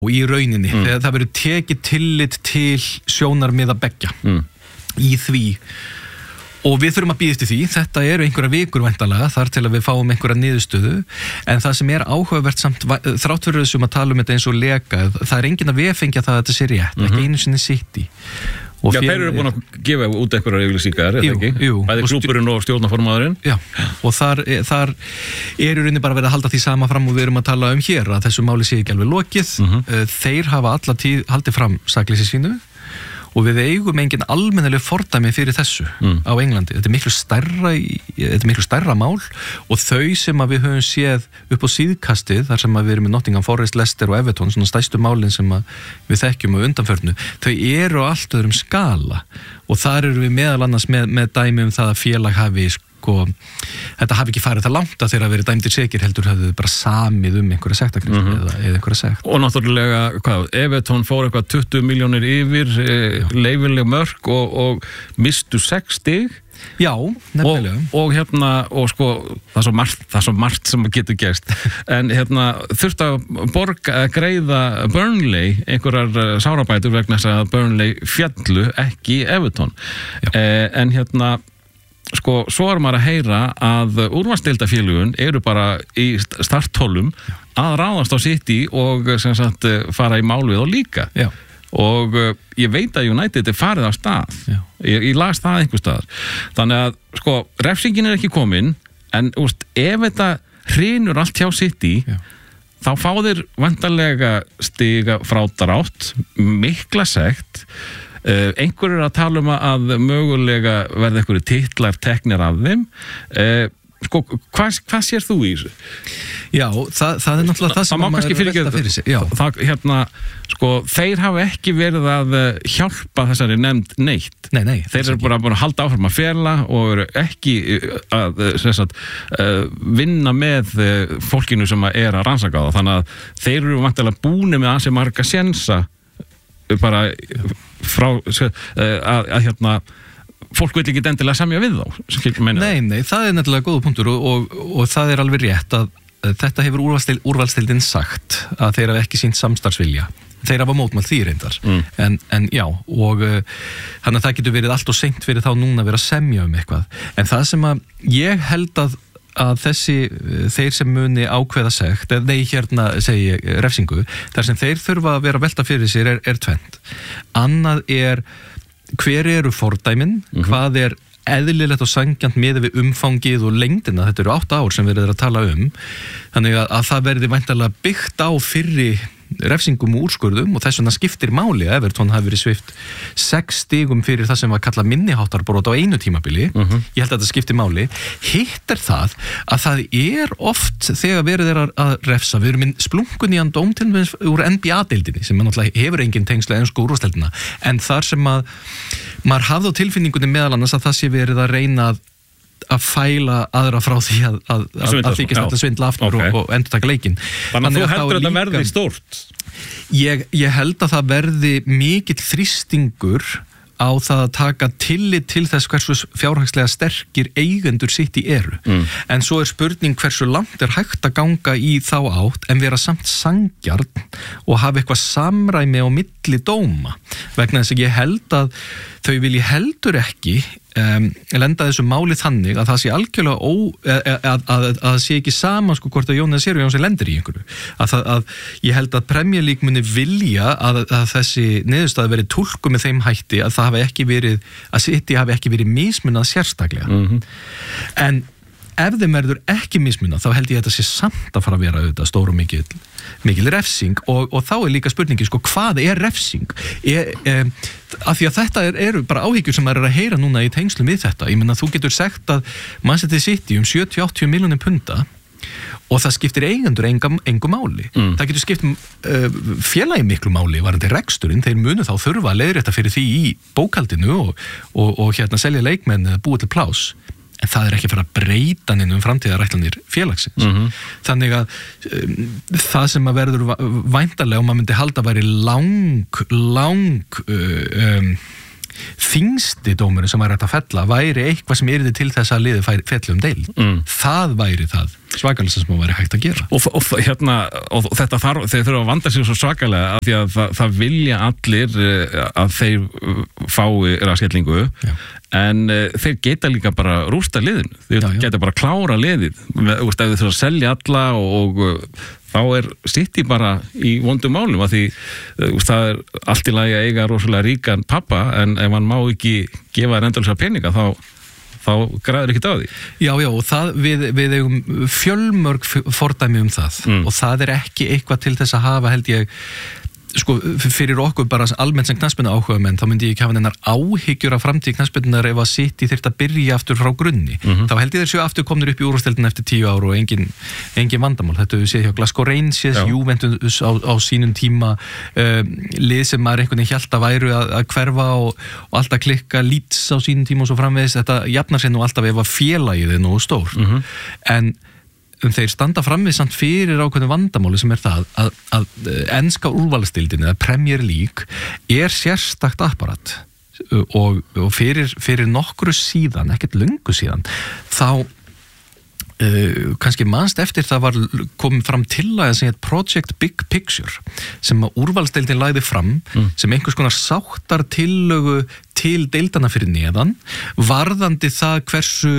og í rauninni, þegar það verður tekið tillit til sjónarmiða beggja í því. Og við þurfum að bíða eftir því, þetta eru einhverja vikur væntanlega þar til að við fáum einhverja niðurstöðu, en það sem er áhugavert samt, þrátt fyrir þessum að tala þetta eins og leka, það er enginn að vefengja það að þetta sé rétt, ekki einu sinni City. Já, þeir eru búin að gefa út einhverjar yfirlýsingar, er það ekki? Jú. Bæði klúbburinn og stjórnarformaðurinn. Já, og þar er í rauninni bara verið að halda því sama fram og við erum að tala hér, að þessu máli sé ekki alveg lokið. Þeir hafa alla tíð haldið fram sakleysi sínu og við eigum engin almennileg fordæmi fyrir þessu á Englandi. Þetta er miklu stærra mál og þau sem að við höfum séð upp á síðkastið, þar sem að við erum með Nottingham Forest, Leicester og Everton, svona stærstu málin sem að við þekkjum á undanförnu, þau eru á allt öðrum skala og þar eru við meðal annars með dæmi það að félag hafi þetta hafi ekki farið það langt að þeirra verið dæmdir sekir, heldur hafðu bara samið einhverja sektargreiðslu eða einhverja sekt. Og náttúrulega, Everton fór eitthvað 20 milljónir yfir leyfileg mörk og mistu 6 stig. Já, nefnilega. Og sko, það er svo margt sem getur gerst. En þurfti að greiða Burnley einhverjar sárabætur vegna þess að Burnley fjallu ekki Everton. En sko, svo maður að heyra að úrvalsdeildarfélögin eru bara í starthólum að ráðast á City og sem sagt fara í mál við og líka. Já. Og ég veit að United er farið á stað. Ég las það einhver staðar. Þannig að, sko, refsingin er ekki komin, en ef þetta hrynur allt hjá City, þá fá þeir vantarlega stiga frá drátt, mikla sekt. Einhver að tala að mögulega verða einhverju titlar teknir af þeim. Sko, hvað sér þú í þessu? Já, það er náttúrulega það sem maður er að velta fyrir sig. Já. Sko, þeir hafa ekki verið að hjálpa þessari nefnd neitt. Nei. Þeir eru bara að halda áfram að fela og eru ekki að vinna með fólkinu sem er að rannsaka það. Þannig að þeir eru vantilega búnir með ansi marga sénsa bara frá að fólk vil ekki endilega semja við þá. Nei, það er nefnilega góða punktur og það er alveg rétt að þetta hefur úrvalsdeildin sagt að þeir hafa ekki sýnt samstarfsvilja. Þeir hafa mótmælt því reyndar. En já, og þannig að það getur verið allt og seint fyrir þá núna að vera að semja eitthvað. En það sem að ég held að þeir sem muni ákveða sekt, segi ég refsingu, þar sem þeir þurfa að vera að velta fyrir sér er tvennt. Annað er hver eru fordæmin, hvað er eðlilegt og sanngjarnt miðað við umfangið og lengdina, þetta eru 8 ár sem við erum að tala þannig að það verði væntanlega byggt á fyrri refsingum og úrskurðum og þess vegna skiptir máli að Everton hafi verið svipt 6 stigum fyrir það sem var kallað minniháttarbrot á einu tímabili. Ég held að þetta skiptir máli. Hitt er það að það er oft þegar verið að refsa, við erum með splunkun í dóm til úr NBA-deildinni sem náttúrulega hefur engin tengsla ensku úrvalsdeildina, en þar sem að maður hafði á tilfinningunni meðal annars að það sé verið að reyna að fæla aðra frá því að þykist alltaf svindla aftur og endurtaka leikinn. Þannig að þú heldur að það verði stórt? Ég held að það verði mikill þrýstingur á það að taka tillit til þess hversu fjárhagslega sterkir eigendur City eru. En svo er spurning hversu langt er hægt að ganga í þá átt en vera samt sanngjarn og hafa eitthvað samræmi á milli dóma. Vegna þess að ég held að þau vilji heldur ekki lenda þessu máli þannig að það sé algjörlega að það sé ekki sama sko hvort að Jón eða Sigurjón sem lendir í einhverju. Að ég held að Premier League muni vilja að þessi niðurstaða verið túlkuð með þeim hætti að það hafi ekki verið, að City hafi ekki verið mismunað sérstaklega. En ef þeim verður ekki mismunað, þá held ég að þetta sé samt að fara að vera auðvitað stór og mikil refsing og þá er líka spurningi, sko, hvað er refsing? Af því að þetta eru bara áhyggjur sem maður er að heyra núna í tengslum við þetta. Ég meina, þú getur sagt að Manchester City 70-80 milljónir punda og það skiptir eigendur engu máli. Það getur skipt félagi miklu máli varðandi reksturinn, þeir munu þá þurfa að leiðrétta fyrir því í bókhaldinu og selja leikmenn eða búa til pláss. En það er ekki að fara að breyta neinum framtíðarætlanir félagsins. Þannig að það sem að verður væntanlega og maður myndi halda væri lang þyngsti dómurinn sem væri hægt að fella væri eitthvað sem yrði til þess að liðið fellum deild. Það væri það. svakalega sem það væri hægt að gera. Og þetta þarf, þeir þurfa að vanda sig svo svakalega af því að það vilja allir að þeir fái raskellingu, en þeir geta líka bara rústa liðinu, þeir geta bara klára liðið, ef þeir þurfa að selja alla og þá City bara í vondum málum að því það allt í lagi að eiga rosalega ríkan pappa, en ef hann má ekki gefa þér endalausar peninga þá græður ekki á því. Já, og við eigum fjölmörg fordæmi það og það ekki eitthvað til þess að hafa, held ég, sko, fyrir okkur bara almennt sem knattspyrnu áhugamenn, þá myndi ég ekki hafa neinar áhyggjur af framtíð knattspyrnunar ef að City þyrfti að byrja aftur frá grunni. Þá held ég þeir séu aftur komnir upp í úrvalsdeildina eftir 10 ár og engin vandamál. Þetta við séð hjá Glasgow Rangers, Juventus á sínum tíma, lið sem maður einhvern veginn hélt að væru að hverfa og alltaf klikka, Leeds á sínum tíma og svo framvegis. Þetta jafnar sér nú alltaf ef að félagið nógu stórt. En þeir standa framvið samt fyrir ákveðnu vandamáli sem það að enska úrvalsdeildin eða Premier League sérstakt apparat og fyrir nokkru síðan, ekkert löngu síðan, þá kannski manst eftir það var komið fram tillaga sem heit Project Big Picture sem að úrvalsdeildin lagði fram sem einhvers konar sáttar tillögu til deildana fyrir neðan varðandi það hversu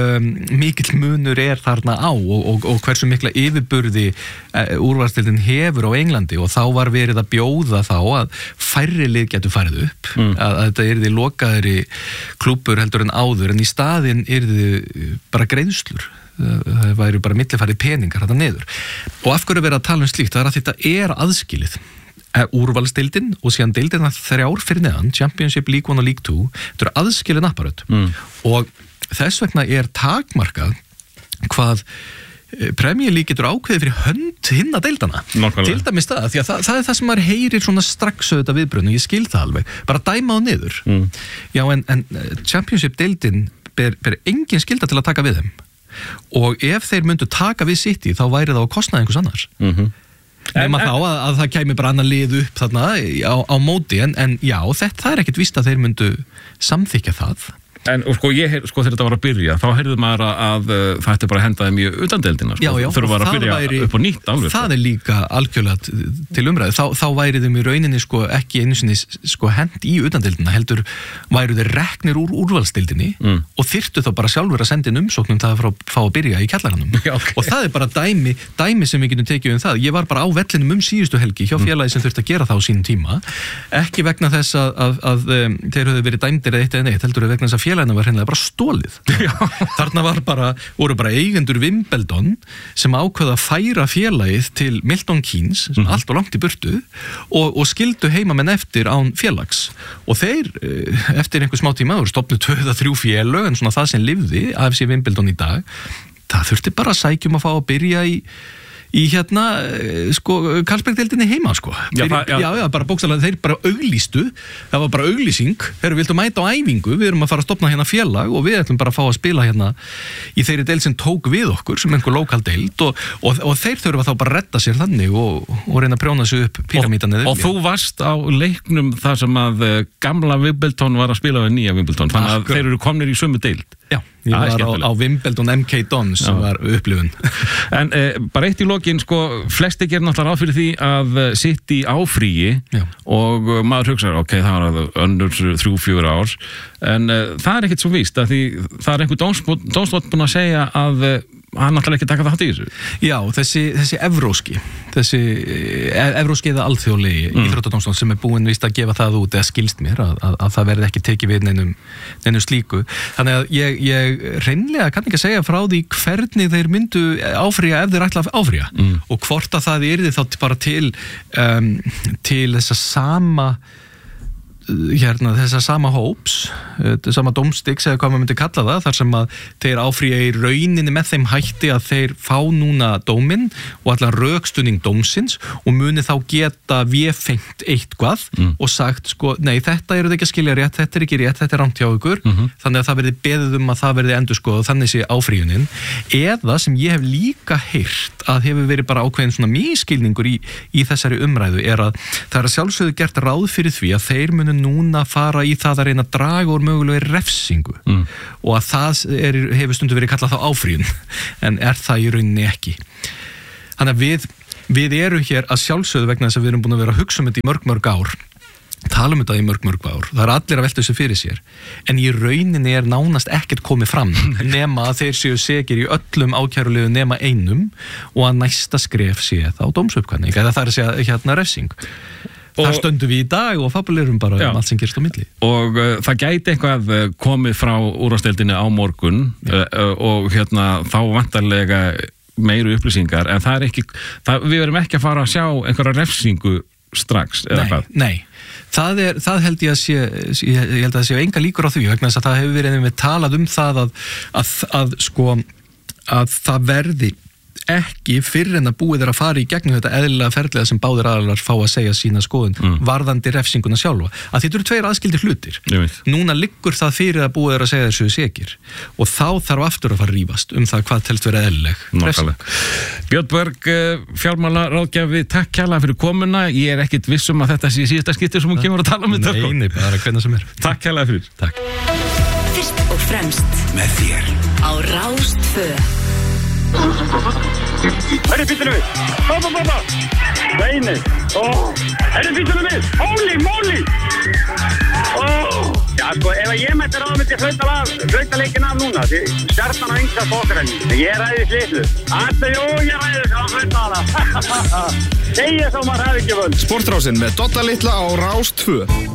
mikill munur þarna á og hversu mikla yfirburði úrvalsdeildin hefur á Englandi og þá var verið að bjóða þá að færri lið getur farið upp að þetta yrði lokaðri klúbbur heldur en áður en í staðinn yrði bara greiðslur. Það væri bara millifærið peningar þetta niður og af hverju verið að tala slíkt, það að þetta aðskilið úrvalsdeildin og síðan deildina 3 fyrir neðan, Championship, League 1 og League 2 þetta aðskilin apparat og þess vegna takmarkað hvað Premier League getur ákveðið fyrir hönd hinna deildana. Til dæmis það, því að það það sem maður heyrir svona strax auðvitað viðbrögðum og ég skil það alveg, bara dæma á niður já en Championship deildin ber engin skylda til að taka við þeim og ef þeir myndu taka við City þá væri það á kostnað einhvers annars nema þá að það kæmi bara annar lið upp þarna á móti en já, það ekkert víst að þeir myndu samþykja það. En sko, þegar þetta var að byrja, þá heyrði maður að það ætti bara að henda þeim í utandeildina, sko. Já, þurfa að byrja upp á nýtt alveg. Það líka algjörlega til umræðu. Þá væri þeim í rauninni sko ekki einu sinni sko hent í utandeildina, heldur væru þeir reknir úr úrvalsdeildinni og þyrftu þá bara sjálfur að senda inn umsóknum það að fá að byrja í kjallaranum. Og það bara dæmi sem við getum tekið það. Ég var bara á vellinum síðustu helgi hjá félagi sem þurfti að gera það á sínum tíma. Ekki vegna þess að þeir höfðu verið dæmdir eða eitt eða neitt, heldur vegna þess að félagina var hreinlega bara stólið. Þarna voru bara eigendur Wimbledon sem ákveða að færa félagið til Milton Keynes, allt og langt í burtu og skildu heimamenn eftir án félags og þeir eftir einhver smá tíma voru stofnuð 2-3 félög en svona það sem lifði AFC Wimbledon í dag, það þurfti bara að sækjum að fá að byrja í sko, Karlsberg-deildinni heima, sko. Já, bara bókstaflega, þeir bara auglýstu, það var bara auglýsing, þeir vildu mæta á æfingu, við erum að fara að stofna hérna félag og við ætlum bara að fá að spila hérna í þeirri deild sem tók við okkur, sem einhver lokal deild og þeir þurfa þá bara að redda sér þannig og reyna að prjóna sig upp píramítan eða. Og þú varst á leiknum þar sem að gamla Wimbledon var að spila við nýja Wimbledon, þannig að þeir eru komnir í sömu deild. Já, ég var á Wimbledon MK Dons sem var upplifun. En bara eitt í lokin, sko, flesti gerir náttúrulega ráð fyrir því að City áfríi og maður hugsaður, ok, það var önnur 3-4 ár, en það ekkert svo víst, að því það einhver dómstótt búin að segja að hann náttúrulega ekki taka þátt í þessu. Já, þessi evróski eða alþjóðlegi íþróttadómstól sem búinn víst að gefa það út eða skilst mér að það verði ekki tekið við neinum slíku. Þannig að ég hreinlega kann ekki að segja frá því hvernig þeir myndu áfrýja ef þeir ætla að áfrýja og hvort að það yrði þá bara til þessa sama hóps, sama dómstigs eða hvað maður myndi kalla það, þar sem að þeir áfrýja í rauninni með þeim hætti að þeir fá núna dóminn og allan rökstunning dómsins og muni þá geta véfengt eitthvað og sagt, sko, nei, þetta eru ekki að skilja rétt, þetta er ekki rétt, þetta er rangt hjá ykkur, þannig að það verði beðið að það verði endurskoðað, þannig sé áfrýjunin, eða sem ég hef líka heyrt að hefur verið bara ákveðin svona mískilningur í þessari umræðu að það að sjálfsögðu gert ráð fyrir því að þeir munu erum núna að fara í það að reyna að draga úr mögulega refsingu og að það hefur stundu verið kallað þá áfrýjun en það í rauninni ekki. Þannig að við erum hér að sjálfsögðu vegna þess að við erum búin að vera að hugsa þetta í mörg ár, tala þetta í mörg ár. Það allir að velta þessu fyrir sér en í rauninni nánast ekkert komið fram nema að þeir séu segir í öllum ákæruliðum nema einum og að næsta skref sé þá dómsuppkvæðning eða það að segja refsing. Það stöndum við í dag og fabulerum bara allt sem gerst á milli. Og það gæti eitthvað komið frá úrvalsdeildinni á morgun og þá vantarlega meiri upplýsingar en við verum ekki að fara að sjá einhverja refsingu strax eða hvað? Nei. Það held ég að það séu enga líkur á því vegna þess að það hefur verið með talað það að það verði ekki fyrir en að búið að fara í gegnum þetta eðlilega ferðlega sem báðir aðilar fá að segja sína skoðun varðandi refsinguna sjálfa. Að þetta eru tveir aðskildir hlutir. Núna liggur það fyrir að búið að segja þessu segir og þá þarf aftur að fara að rífast það hvað telst vera eðlileg refsing. Björn Berg, fjármálaráðgjafi, takk kærlega fyrir komuna. Ég ekkit viss að þetta sé síðasta skipti sem hún kemur að tala þetta. Nei, bara hvernig sem Takk kærlega fyrir. Takk. Fyrst og fremst með þér á Rás 2. Herri, býttu við! Pappa! Veini! Herri, býttu við! Holy! Já, ef ég mætti ráða myndi flauta leikinn af núna því stjarnan á yngsta fókrenni. Ég ræði slitlu. Ég ræði þess að flauta hana. Segja svo maður hafi ekki völd. Sportrásin með Dodda litla á Rás 2.